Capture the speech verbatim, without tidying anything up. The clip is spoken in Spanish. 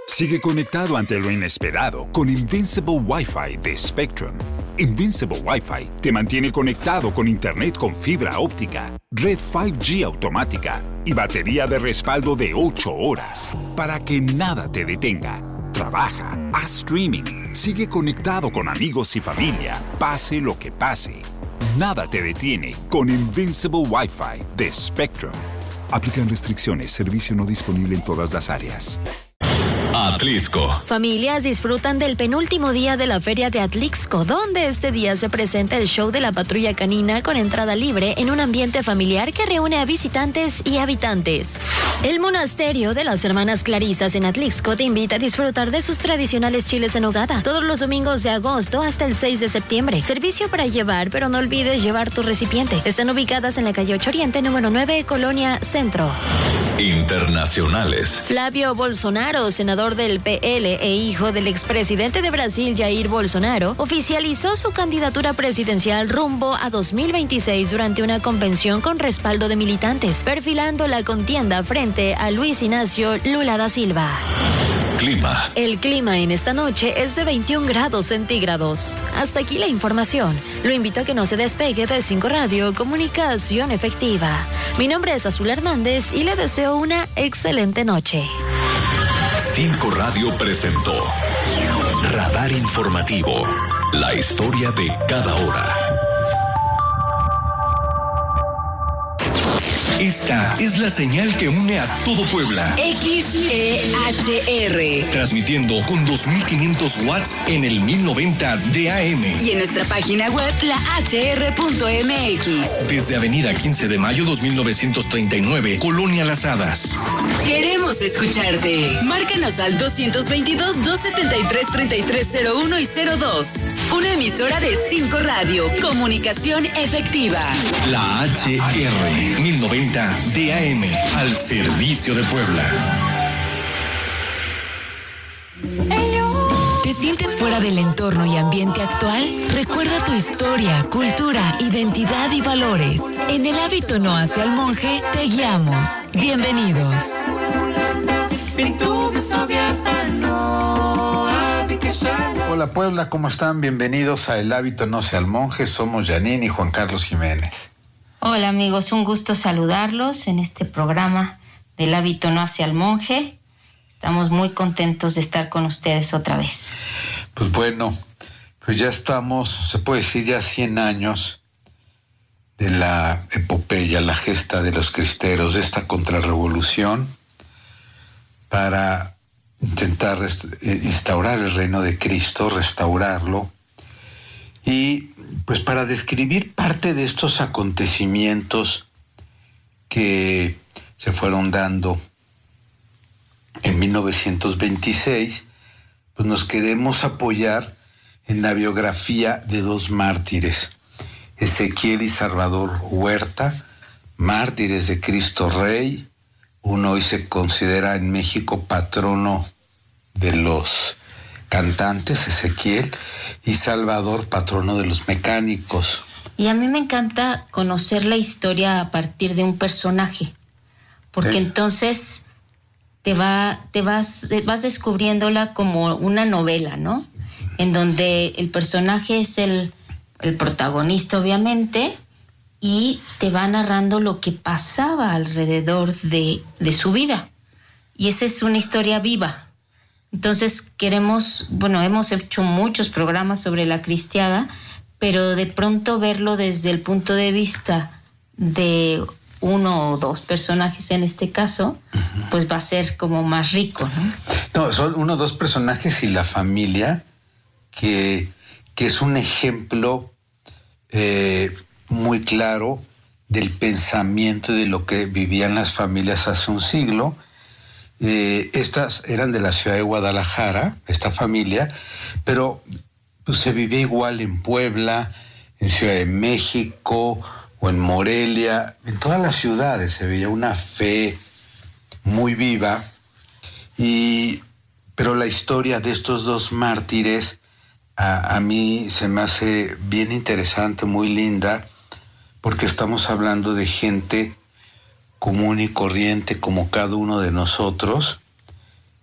Sigue conectado ante lo inesperado con Invincible Wi-Fi de Spectrum. Invincible Wi-Fi te mantiene conectado con Internet con fibra óptica, red cinco G automática y batería de respaldo de ocho horas para que nada te detenga. Trabaja, haz streaming, sigue conectado con amigos y familia, pase lo que pase. Nada te detiene con Invincible Wi-Fi de Spectrum. Aplican restricciones, servicio no disponible en todas las áreas. Atlixco. Familias disfrutan del penúltimo día de la Feria de Atlixco, donde este día se presenta el show de la patrulla canina con entrada libre en un ambiente familiar que reúne a visitantes y habitantes. El monasterio de las Hermanas Clarisas en Atlixco te invita a disfrutar de sus tradicionales chiles en nogada todos los domingos de agosto hasta el seis de septiembre. Servicio para llevar, pero no olvides llevar tu recipiente. Están ubicadas en la calle ocho Oriente, número nueve, Colonia Centro. Internacionales. Flavio Bolsonaro, senador del P L e hijo del expresidente de Brasil Jair Bolsonaro, oficializó su candidatura presidencial rumbo a dos mil veintiséis durante una convención con respaldo de militantes, perfilando la contienda frente a Luis Ignacio Lula da Silva. Clima. El clima en esta noche es de veintiún grados centígrados. Hasta aquí la información. Lo invito a que no se despegue de cinco Radio, comunicación efectiva. Mi nombre es Azul Hernández y le deseo una excelente noche. cinco Radio presentó Radar Informativo, la historia de cada hora. Esta es la señal que une a todo Puebla. X E H R. Transmitiendo con dos mil quinientos watts en el mil noventa de A M. Y en nuestra página web, la H R punto M X. Desde Avenida quince de Mayo dos mil novecientos treinta y nueve, Colonia Las Hadas. Queremos escucharte. Márcanos al doscientos veintidós, doscientos setenta y tres, treinta y tres cero uno y cero dos. Una emisora de cinco Radio. Comunicación efectiva. La H R mil noventa de A M, al servicio de Puebla. ¿Te sientes fuera del entorno y ambiente actual? Recuerda tu historia, cultura, identidad y valores. En El hábito no hace al monje, te guiamos. Bienvenidos. Hola Puebla, ¿cómo están? Bienvenidos a El hábito no hace al monje. Somos Janine y Juan Carlos Jiménez. Hola amigos, un gusto saludarlos en este programa del hábito no hace al monje. Estamos muy contentos de estar con ustedes otra vez. Pues bueno, pues ya estamos, se puede decir ya cien años de la epopeya, la gesta de los cristeros, de esta contrarrevolución para intentar rest- instaurar el reino de Cristo, restaurarlo. Y pues para describir parte de estos acontecimientos que se fueron dando en mil novecientos veintiséis, pues nos queremos apoyar en la biografía de dos mártires, Ezequiel y Salvador Huerta, mártires de Cristo Rey. Uno hoy se considera en México patrono de los cantantes, Ezequiel, y Salvador, patrono de los mecánicos. Y a mí me encanta conocer la historia a partir de un personaje, porque ¿Eh? entonces te va, te vas, vas descubriéndola como una novela, ¿no? En donde el personaje es el, el protagonista, obviamente, y te va narrando lo que pasaba alrededor de, de su vida. Y esa es una historia viva. Entonces queremos, bueno, hemos hecho muchos programas sobre la cristiada, pero de pronto verlo desde el punto de vista de uno o dos personajes en este caso, uh-huh. pues va a ser como más rico, ¿no? No, son uno o dos personajes y la familia, que, que es un ejemplo eh, muy claro del pensamiento de lo que vivían las familias hace un siglo. Eh, estas eran de la ciudad de Guadalajara, esta familia, pero pues, se vivía igual en Puebla, en Ciudad de México o en Morelia, en todas las ciudades se veía una fe muy viva. Y, pero la historia de estos dos mártires a, a mí se me hace bien interesante, muy linda, porque estamos hablando de gente común y corriente como cada uno de nosotros,